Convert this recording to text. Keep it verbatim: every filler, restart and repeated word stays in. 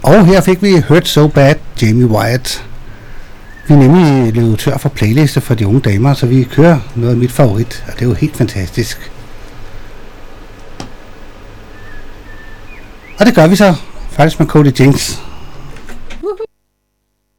Og her fik vi Hurt So Bad, Jamie Wyatt. Vi er nemlig løbet tør for playliste for de unge damer, så vi kører noget af mit favorit, og det er jo helt fantastisk. Og det gør vi så faktisk med Cody Jinks.